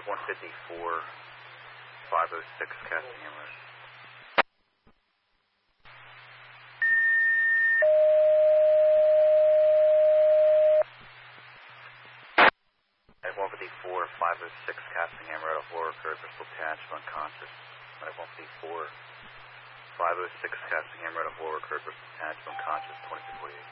154, 506 Cassingham Road. At 154, 506 Cassingham Road, a floor occurred, Bristol attached, unconscious. At 154, 506 Cassingham Road, a floor occurred, Bristol attached, unconscious, 2248.